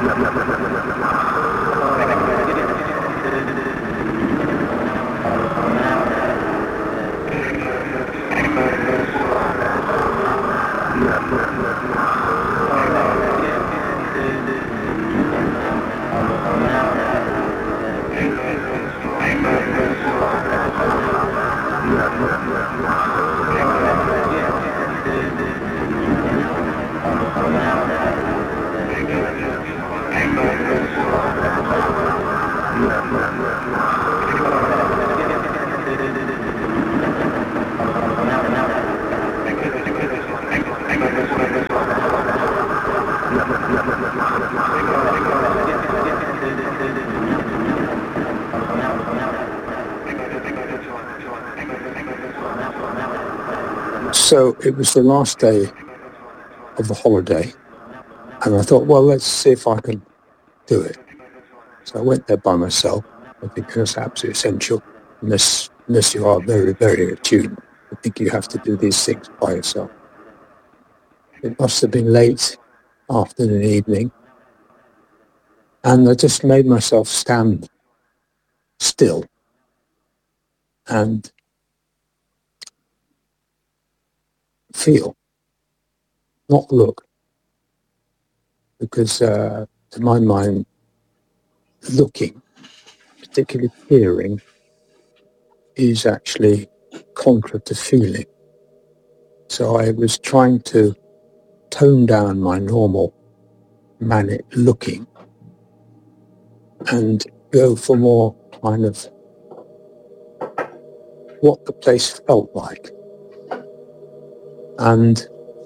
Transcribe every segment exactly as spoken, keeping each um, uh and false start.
So it was the last day of the holiday, and I thought, well, let's see if I can do it. So I went there by myself. I think that's absolutely essential, unless, unless you are very, very attuned. I think you have to do these things by yourself. It must have been late afternoon, evening, and I just made myself stand still and feel, not look, because uh, to my mind, looking, particularly hearing, is actually contra to feeling. So I was trying to tone down my normal manic looking and go for more kind of what the place felt like. And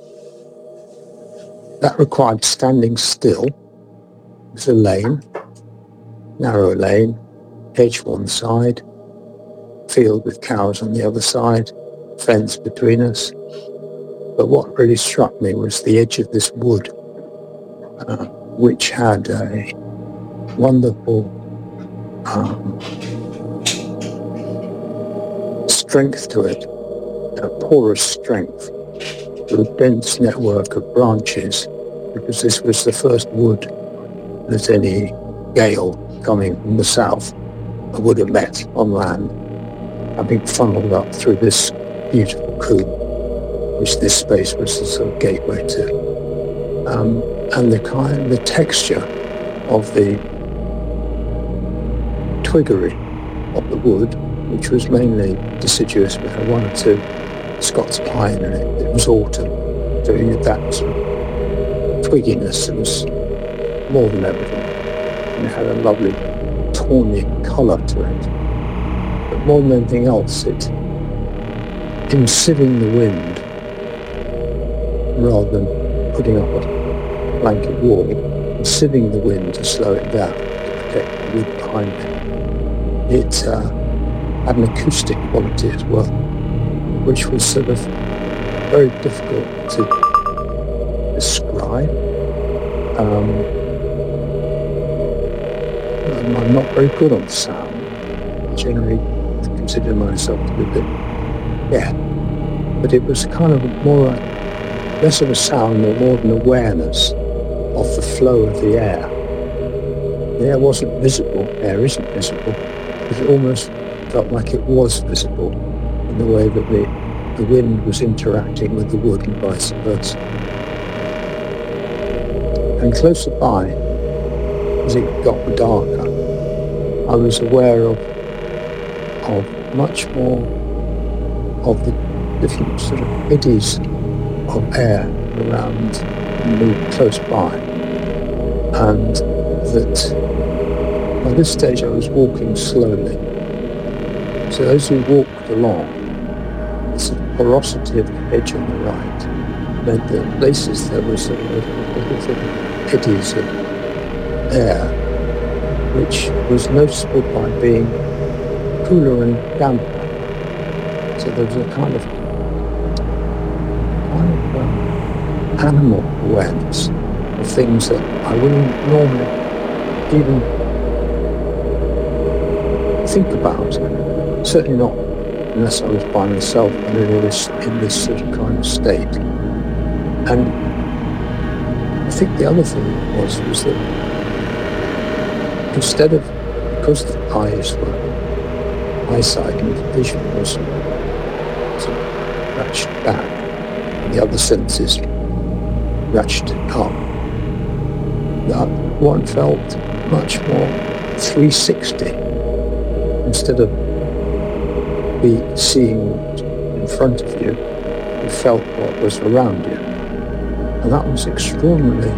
that required standing still. It was a lane, narrow lane, hedge one side, field with cows on the other side, fence between us. But what really struck me was the edge of this wood, uh, which had a wonderful um, strength to it, a porous strength, with a dense network of branches, because this was the first wood that any gale coming from the south would have met on land, having funneled up through this beautiful coombe, which this space was the sort of gateway to. Um, and the kind, the texture of the twiggery of the wood, which was mainly deciduous, but had one or two Scots pine in it. It was autumn, so you had that sort of twigginess that was more than evident, and it had a lovely tawny colour to it. But more than anything else, it, in sieving the wind, rather than putting up a blanket wall, and sieving the wind to slow it down, to protect the wood behind it, it uh, had an acoustic quality as well, which was sort of very difficult to describe. Um, I'm not very good on sound. I generally consider myself to be a bit, yeah. But it was kind of more, less of a sound, or more of an awareness of the flow of the air. The air wasn't visible, air isn't visible, but it almost felt like it was visible in the way that the, the wind was interacting with the wood and vice versa. And closer by, as it got darker, I was aware of, of much more of the different sort of eddies of air around and close by. And that by this stage I was walking slowly. So as we walked along, the sort of porosity of the hedge on the right meant that in places there was a little sort of eddies of air, which was noticeable by being cooler and damper. So there was a kind of, kind of um, animal awareness of things that I wouldn't normally even think about. Certainly not unless I was by myself and in this, in this sort of kind of state. And I think the other thing was, was that instead of, because the eyes were, eyesight and vision was sort of ratcheted back, and the other senses ratcheted up, that one felt much more three sixty. Instead of be seeing in front of you, you felt what was around you. And that was extraordinarily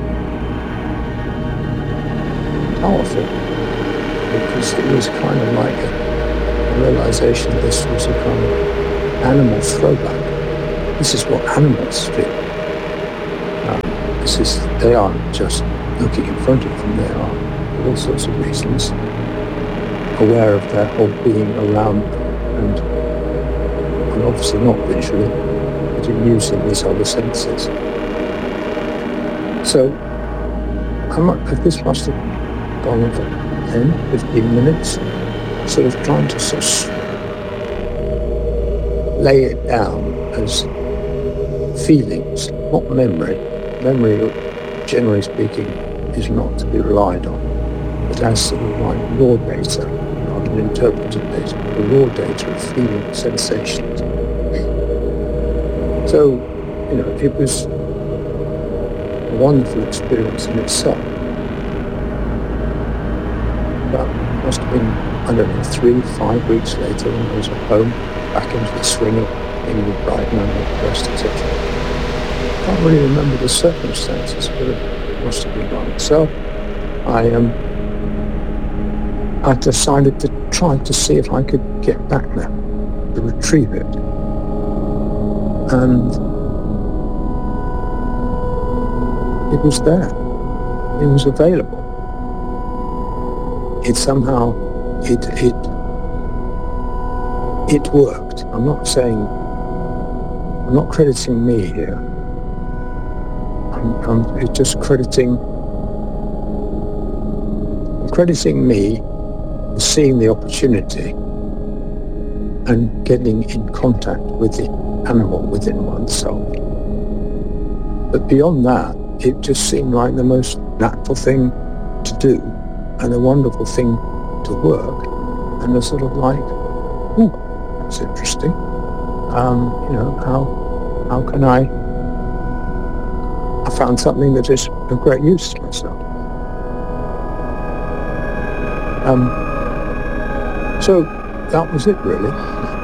powerful, because it was kind of like a, a realization that this was a kind of animal throwback. This is what animals feel. Um, this is, they aren't just looking in front of them, they are, for all sorts of reasons, aware of their whole being around them, and, and obviously not visually, but in using these other senses. So, how much, this must have gone on for ten, fifteen minutes, sort of trying to sort of lay it down as feelings, not memory. Memory, generally speaking, is not to be relied on, but as sort of like raw data, not an interpreted data, but the raw data of feeling sensations. So, you know, it was a wonderful experience in itself. But it must have been, I don't know, three, five weeks later when I was at home, back into the swing of being with Brighton and the rest, et cetera. I can't really remember the circumstances, but it must have been by myself. I um, I decided to try to see if I could get back there, to retrieve it. And it was there. It was available. It somehow, it, it, it worked. I'm not saying, I'm not crediting me here. I'm, I'm it's just crediting, I'm crediting me for seeing the opportunity and getting in contact with the animal within oneself. But beyond that, it just seemed like the most natural thing to do and a wonderful thing to work, and a sort of like, ooh, that's interesting. Um, you know, how how can I, I found something that is of great use to myself. Um, so that was it really.